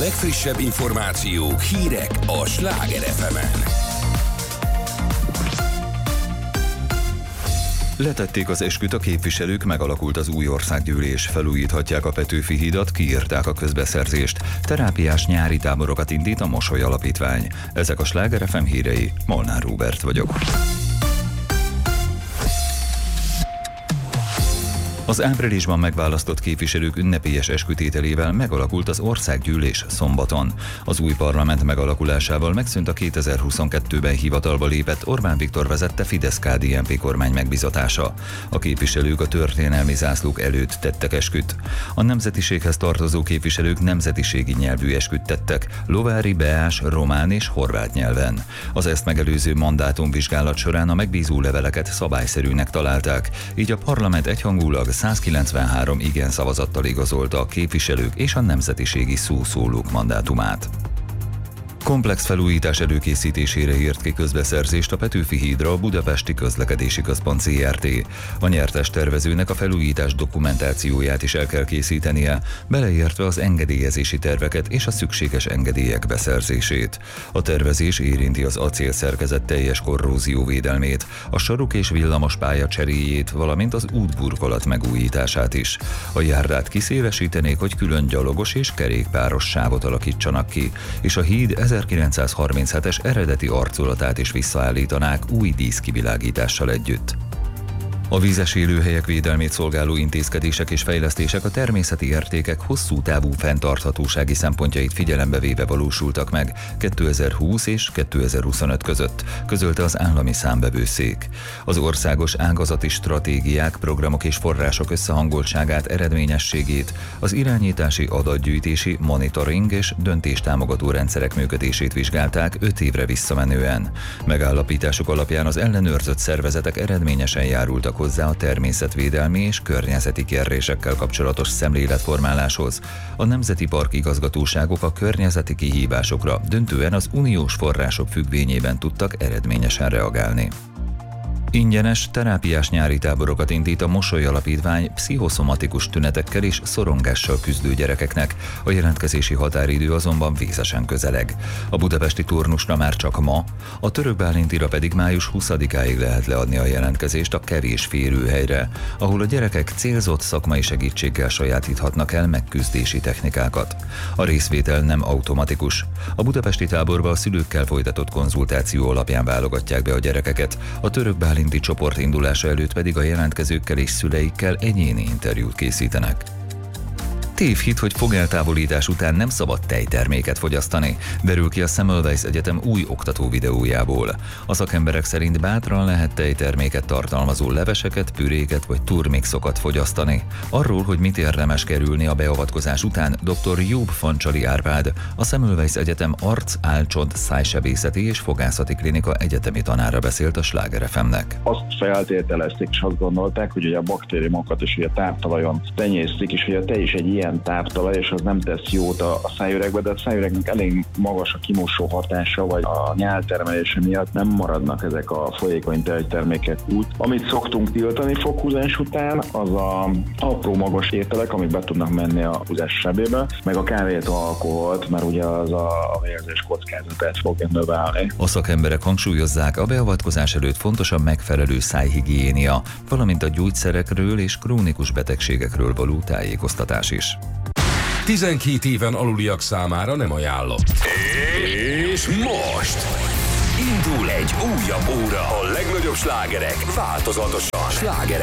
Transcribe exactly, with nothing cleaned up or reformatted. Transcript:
legfrissebb információk, hírek a Sláger ef emen. Letették az esküt a képviselők, megalakult az új országgyűlés, felújíthatják a Petőfi hídat, kiírták a közbeszerzést, terápiás nyári táborokat indít a Mosoly Alapítvány. Ezek a Sláger ef em hírei, Molnár Róbert vagyok. Az áprilisban megválasztott képviselők ünnepélyes eskütételével megalakult az országgyűlés szombaton. Az új parlament megalakulásával megszűnt a kétezer-huszonkettőben hivatalba lépett Orbán Viktor vezette Fidesz-ká dé en pé kormány megbizatása. A képviselők a történelmi zászlók előtt tettek esküt. A nemzetiséghez tartozó képviselők nemzetiségi nyelvű esküt tettek, lovári, beás, román és horvát nyelven. Az ezt megelőző mandátumvizsgálat során a megbízó leveleket szabályszerűnek találták, így a parlament egyhangulag százkilencvenhárom igen szavazattal igazolta a képviselők és a nemzetiségi szószólók mandátumát. Komplex felújítás előkészítésére írt ki közbeszerzést a Petőfi hídra a Budapesti Közlekedési Központ zé er té. A nyertes tervezőnek a felújítás dokumentációját is el kell készítenie, beleértve az engedélyezési terveket és a szükséges engedélyek beszerzését. A tervezés érinti az acélszerkezet teljes korrózióvédelmét, a saruk és villamos pálya cseréjét, valamint az útburkolat megújítását is. A járdát kiszélesítenék, hogy külön gyalogos és kerékpáros sávot alakítsanak ki, és a híd ezerkilencszázharminchetes eredeti arculatát is visszaállítanák új díszkivilágítással együtt. A vízes élőhelyek védelmét szolgáló intézkedések és fejlesztések a természeti értékek hosszú távú fenntarthatósági szempontjait figyelembe véve valósultak meg kétezer-húsz és kétezer-huszonöt között, közölte az állami számvevőszék. Az országos ágazati stratégiák, programok és források összehangoltságát, eredményességét, az irányítási, adatgyűjtési, monitoring és döntéstámogató rendszerek működését vizsgálták öt évre visszamenően. Megállapításuk alapján az ellenőrzött szervezetek eredményesen járultak hozzá a természetvédelmi és környezeti kérdésekkel kapcsolatos szemléletformáláshoz. A nemzeti park igazgatóságok a környezeti kihívásokra döntően az uniós források függvényében tudtak eredményesen reagálni. Ingyenes terápiás nyári táborokat indít a Mosoly Alapítvány pszichoszomatikus tünetekkel és szorongással küzdő gyerekeknek, a jelentkezési határidő azonban vészesen közeleg. A budapesti turnusra már csak ma, a Török Bálintira pedig május huszadikáig lehet leadni a jelentkezést a kevés férőhelyre, ahol a gyerekek célzott szakmai segítséggel sajátíthatnak el megküzdési technikákat. A részvétel nem automatikus. A budapesti táborba a szülőkkel folytatott konzultáció alapján válogatják be a gyerekeket, a Török Bálint csoport indulása előtt pedig a jelentkezőkkel és szüleikkel egyéni interjút készítenek. Tévhit, hogy fogeltávolítás után nem szabad tejterméket fogyasztani, derül ki a Semmelweis Egyetem új oktató videójából. A szakemberek szerint bátran lehet tejterméket tartalmazó leveseket, püréket vagy turmixokat fogyasztani. Arról, hogy mit érdemes kerülni a beavatkozás után, dr. Jobb Fancsali Árpád, a Semmelweis Egyetem arc, álcsont, szájsebészeti és fogászati klinika egyetemi tanára beszélt a Sláger ef emnek. Azt feltételezték és azt gondolták, hogy a baktériumokat is a táptalajon tenyésztik, és hogy a tej is egy ilyen táptalaj, és az nem tesz jót a, a szájüregbe, de a szájüregnek elég magas a kimosó hatása, vagy a nyáltermelése miatt nem maradnak ezek a folyékony tejtermékek úgy. Amit szoktunk tiltani foghúzás után, az a apró magas ételek, amik be tudnak menni a húzás sebébe, meg a kávét, alkoholt, mert ugye az a, a vérzés kockázatát fogja növelni. A szakemberek hangsúlyozzák, a beavatkozás előtt fontos a megfelelő szájhigiénia, valamint a gyógyszerekről és krónikus betegségekről való tájékoztatás is. tizenkét éven aluliak számára nem ajánlott. És most indul egy újabb óra. A legnagyobb slágerek változatosan. Slágerek.